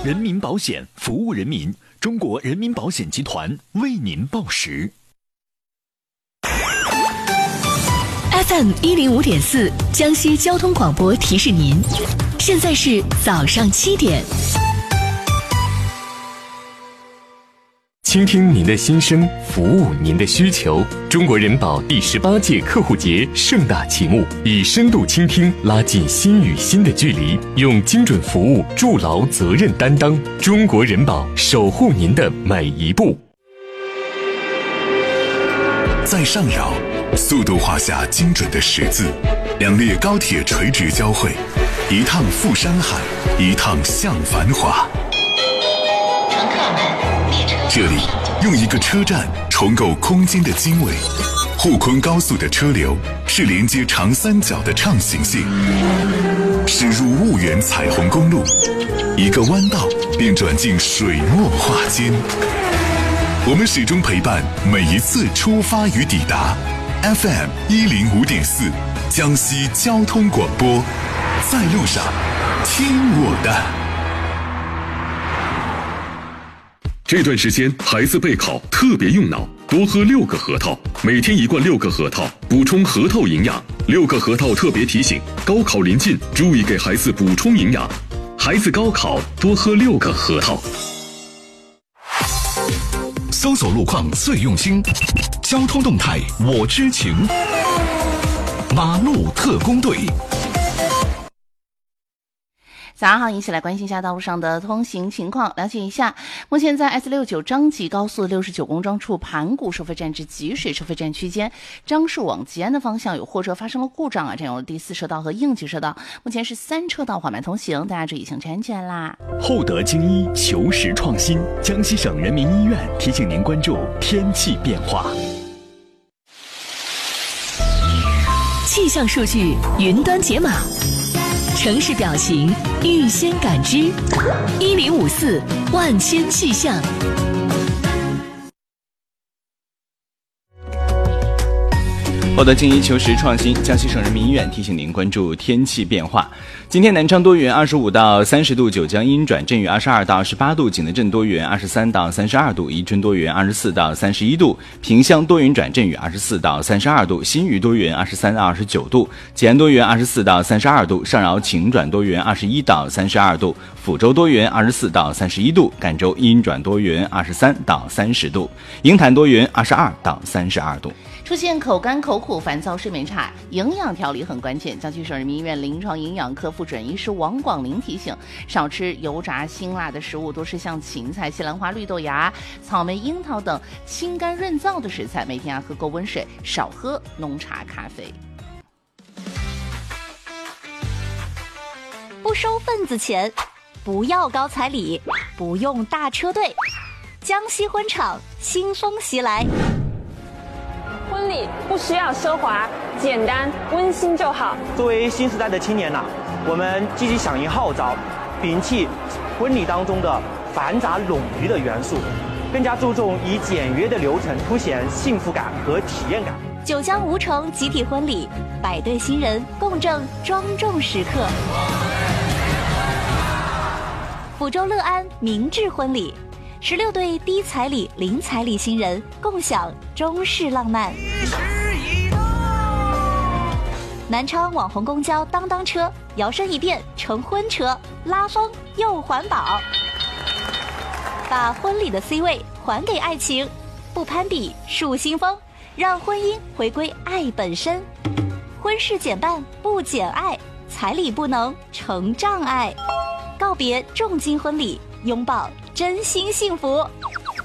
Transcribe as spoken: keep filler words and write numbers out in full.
人民保险服务人民，中国人民保险集团为您报时。 F M 一零五点四，江西交通广播提示您，现在是早上七点。 倾听您的心声，服务您的需求。中国人保第十八届客户节盛大启幕，以深度倾听拉近心与心的距离，用精准服务筑牢责任担当。中国人保守护您的每一步。 在上饶，速度画下精准的十字，两列高铁垂直交汇，一趟赴山海，一趟向繁华。 乘客们，列车这里用一个车站重构空间的经纬。沪昆高速的车流是连接长三角的畅行线，驶入婺源彩虹公路，一个弯道便转进水墨画间。我们始终陪伴每一次出发与抵达。F M 一零五点四，江西交通广播，在路上听我的。 这段时间孩子备考特别用脑，多喝六个核桃，每天一罐六个核桃，补充核桃营养。六个核桃特别提醒：高考临近，注意给孩子补充营养。孩子高考多喝六个核桃。 搜索路况最用心，交通动态我知情。马路特工队。 早上好，一起来关心一下道路上的通行情况，了解一下。目前在 S 六十九 张吉高速六十九公庄处盘古收费站至吉水收费站区间，樟树往吉安的方向有货车发生了故障啊，占用了第四车道和应急车道，目前是三车道缓慢通行，大家注意行车安全啦。 厚德精医，求实创新，江西省人民医院提醒您关注天气变化。 气象数据云端解码，城市表情预先感知，一零五四万千气象。 厚德精益求实创新，江西省人民医院提醒您关注天气变化。今天南昌多云二十五到三十度，九江阴转阵雨二十二到二十八度，景德镇多云二十三到三十二度，宜春多云二十四到三十一度，萍乡多云转阵雨二十四到三十二度，新余多云二十三到二十九度，济安多云二十四到三十二度，上饶晴转多云二十一到三十二度，抚州多云二十四到三十一度，赣州阴转多云二十三到三十度，鹰潭多云二十二到三十二度。 出现口干口苦、烦躁、睡眠差，营养调理很关键。江西省人民医院临床营养科副主任医师王广林提醒，少吃油炸辛辣的食物，多吃像芹菜、西兰花、绿豆芽、草莓、樱桃等清甘润燥的食材，每天啊喝够温水，少喝浓茶咖啡。 不收份子钱，不要高彩礼，不用大车队，江西婚场新风袭来。 婚礼不需要奢华，简单温馨就好。 作为新时代的青年呐、啊，我们积极响应号召，摒弃婚礼当中的繁杂冗余的元素，更加注重以简约的流程凸显幸福感和体验感。 九江吴城集体婚礼，百对新人共证庄重时刻。抚州乐安明志婚礼，十六对低彩礼、零彩礼新人共享中式浪漫。南昌网红公交当当车摇身一变成婚车，拉风又环保，把婚礼的 C 位还给爱情，不攀比树新风，让婚姻回归爱本身。婚事减半不减爱，彩礼不能成障碍，告别重金婚礼，拥抱真心幸福。